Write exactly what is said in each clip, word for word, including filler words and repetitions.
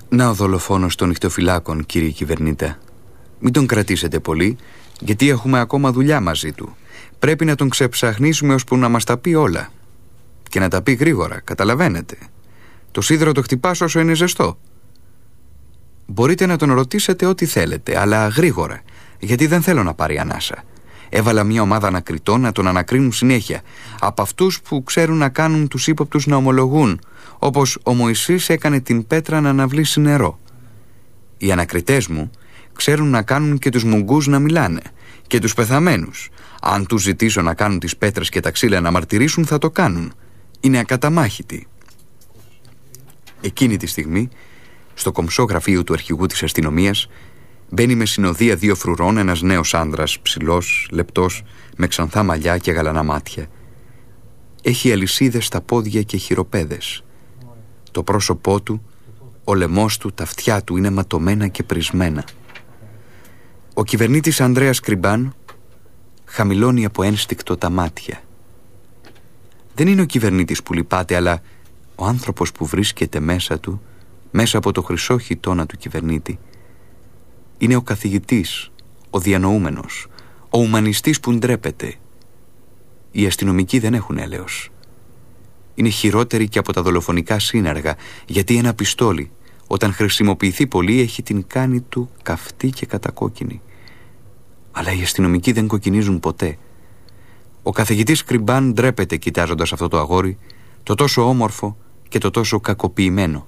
Να ο δολοφόνος των νυχτοφυλάκων, κύριε κυβερνήτα. Μην τον κρατήσετε πολύ, γιατί έχουμε ακόμα δουλειά μαζί του. Πρέπει να τον ξεψαχνίσουμε ώσπου να μας τα πει όλα. Και να τα πει γρήγορα, καταλαβαίνετε. Το σίδερο το χτυπάς όσο είναι ζεστό. Μπορείτε να τον ρωτήσετε ό,τι θέλετε, αλλά γρήγορα, γιατί δεν θέλω να πάρει ανάσα. Έβαλα μια ομάδα ανακριτών να τον ανακρίνουν συνέχεια, από αυτούς που ξέρουν να κάνουν τους ύποπτους να ομολογούν, όπως ο Μωυσής έκανε την πέτρα να αναβλήσει νερό. Οι ανακριτές μου ξέρουν να κάνουν και τους μουγκούς να μιλάνε, και τους πεθαμένους. Αν τους ζητήσω να κάνουν τις πέτρες και τα ξύλα να μαρτυρήσουν, θα το κάνουν. Είναι ακαταμάχητοι. Εκείνη τη στιγμή, στο κομψό γραφείο του αρχηγού της αστυνομίας, μπαίνει με συνοδεία δύο φρουρών ένας νέος άνδρας, ψηλός, λεπτός, με ξανθά μαλλιά και γαλανά μάτια. Έχει αλυσίδες στα πόδια και χειροπέδες. Το πρόσωπό του, ο λαιμός του, τα αυτιά του είναι ματωμένα και πρισμένα. Ο κυβερνήτης Ανδρέας Κρυμπάν χαμηλώνει από ένστικτο τα μάτια. Δεν είναι ο κυβερνήτης που λυπάται, αλλά ο άνθρωπος που βρίσκεται μέσα του, μέσα από το χρυσό χιτώνα του κυβερνήτη, είναι ο καθηγητής, ο διανοούμενος, ο ουμανιστής που ντρέπεται. Οι αστυνομικοί δεν έχουν έλεος. Είναι χειρότεροι και από τα δολοφονικά σύναργα, γιατί ένα πιστόλι, όταν χρησιμοποιηθεί πολύ, έχει την κάνη του καυτή και κατακόκκινη. Αλλά οι αστυνομικοί δεν κοκκινίζουν ποτέ. Ο καθηγητής Κρυμπάν ντρέπεται κοιτάζοντας αυτό το αγόρι, το τόσο όμορφο και το τόσο κακοποιημένο.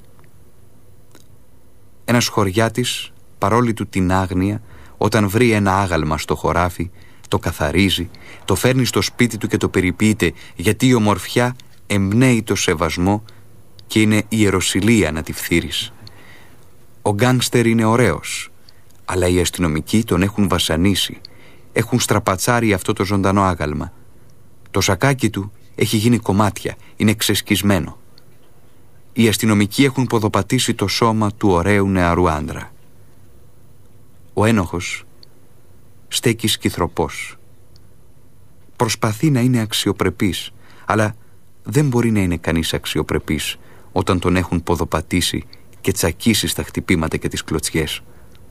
Ένας χωριάτης, παρόλη του την άγνοια, όταν βρει ένα άγαλμα στο χωράφι, το καθαρίζει, το φέρνει στο σπίτι του και το περιποιείται, γιατί η ομορφιά εμπνέει το σεβασμό και είναι ιεροσυλία να τη φθείρεις. Ο γκάνγκστερ είναι ωραίος, αλλά οι αστυνομικοί τον έχουν βασανίσει, έχουν στραπατσάρει αυτό το ζωντανό άγαλμα. Το σακάκι του έχει γίνει κομμάτια, είναι ξεσκισμένο. Οι αστυνομικοί έχουν ποδοπατήσει το σώμα του ωραίου νεαρού άντρα. Ο ένοχος στέκει σκυθροπός. Προσπαθεί να είναι αξιοπρεπής, αλλά δεν μπορεί να είναι κανείς αξιοπρεπής όταν τον έχουν ποδοπατήσει και τσακίσει στα χτυπήματα και τις κλωτσιές.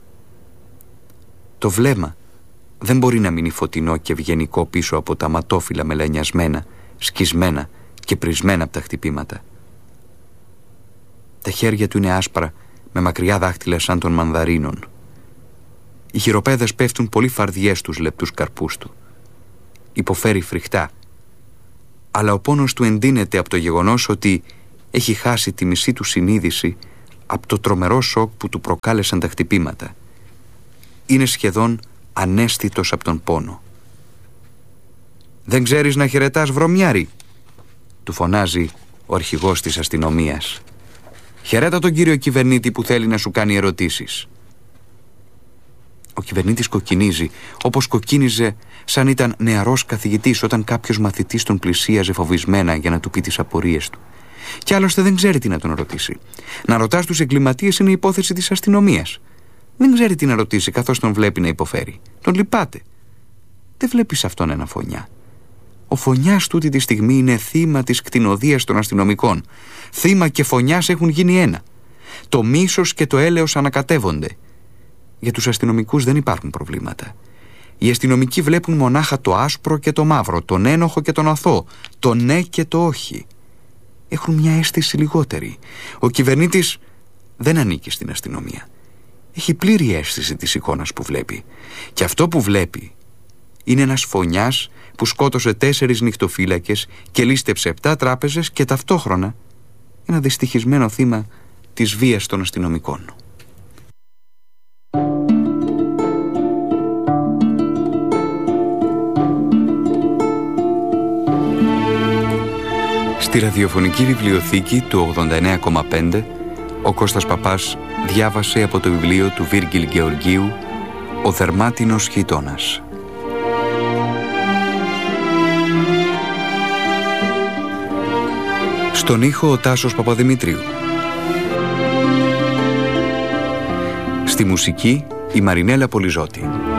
Το βλέμμα δεν μπορεί να μείνει φωτεινό και ευγενικό πίσω από τα ματόφυλλα μελανιασμένα, σκισμένα και πρισμένα από τα χτυπήματα. Τα χέρια του είναι άσπρα με μακριά δάχτυλα σαν των μανδαρίνων. Οι χειροπέδες πέφτουν πολύ φαρδιές στους λεπτούς καρπούς του. Υποφέρει φρικτά, αλλά ο πόνος του εντείνεται από το γεγονός ότι έχει χάσει τη μισή του συνείδηση από το τρομερό σοκ που του προκάλεσαν τα χτυπήματα. Είναι σχεδόν αναίσθητος από τον πόνο. «Δεν ξέρεις να χαιρετάς, βρωμιάρη?» του φωνάζει ο αρχηγός της αστυνομίας. «Χαιρέτα τον κύριο κυβερνήτη που θέλει να σου κάνει ερωτήσεις». Ο κυβερνήτης κοκκινίζει, όπως κοκκίνιζε σαν ήταν νεαρός καθηγητής όταν κάποιος μαθητής τον πλησίαζε φοβισμένα για να του πει τις απορίες του. Κι άλλωστε δεν ξέρει τι να τον ρωτήσει. Να ρωτάς τους εγκληματίες είναι υπόθεση της αστυνομίας. Δεν ξέρει τι να ρωτήσει καθώς τον βλέπει να υποφέρει. Τον λυπάται. Δεν βλέπεις αυτόν ένα φωνιά. Ο φωνιάς τούτη τη στιγμή είναι θύμα της κτηνοδείας των αστυνομικών. Θύμα και φωνιάς έχουν γίνει ένα. Το μίσος και το έλεος ανακατεύονται. Για τους αστυνομικούς δεν υπάρχουν προβλήματα. Οι αστυνομικοί βλέπουν μονάχα το άσπρο και το μαύρο, τον ένοχο και τον αθώο, το ναι και το όχι. Έχουν μια αίσθηση λιγότερη. Ο κυβερνήτης δεν ανήκει στην αστυνομία. Έχει πλήρη αίσθηση της εικόνας που βλέπει. Και αυτό που βλέπει είναι ένας φωνιάς που σκότωσε τέσσερις νυχτοφύλακες και λήστεψε επτά τράπεζες και ταυτόχρονα ένα δυστυχισμένο θύμα της βίας των αστυνομικών. Στη ραδιοφωνική βιβλιοθήκη του ογδόντα εννέα κόμμα πέντε, ο Κώστας Παπάς διάβασε από το βιβλίο του Βίργιλ Γεωργίου «Ο Δερμάτινος Χιτώνας». Στον ήχο ο Τάσος Παπαδημητρίου. Στη μουσική η Μαρινέλα Πολυζώτη.